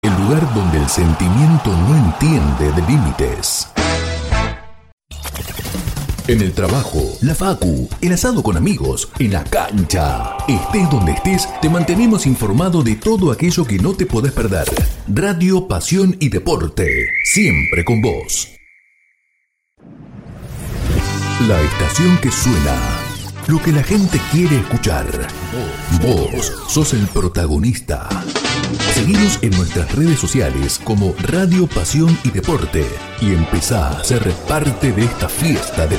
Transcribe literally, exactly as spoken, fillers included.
El lugar donde el sentimiento no entiende de límites. En el trabajo, la facu, el asado con amigos, en la cancha. Estés donde estés, te mantenemos informado de todo aquello que no te podés perder. Radio, pasión y deporte, siempre con vos. La estación que suena, lo que la gente quiere escuchar. Vos sos el protagonista. Seguinos en nuestras redes sociales como Radio, Pasión y Deporte y empezá a ser parte de esta fiesta de